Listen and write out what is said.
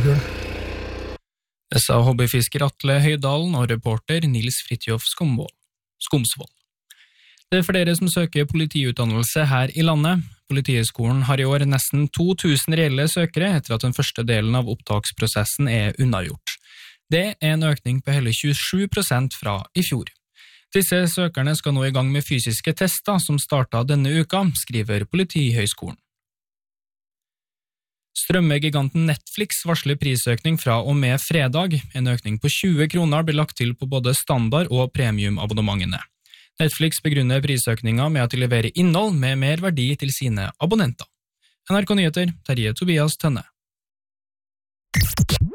Bjørn. Det sa hobbyfisker Atle Høydalen og reporter Nils Fridtjof Skomsvold. Det er flere som søker politiutdannelse her i landet. Politihøgskolen har i år nesten 2000 reelle søkere etter at den første delen av opptaksprosessen er unnagjort. Det er en økning på hele 27% fra i fjor. Disse søkerne skal nå i gang med fysiske tester som startet denne uka, skriver Politihøgskolen. Strømmegiganten Netflix varsler prisøkning fra og med fredag. En økning på 20 kroner blir lagt til på både standard- og premiumabonnementene. Netflix begrunner prisøkninga med at de leverer innhold med mer verdi til sine abonnenter. NRK Nyheter, Terje Tobias Tønne.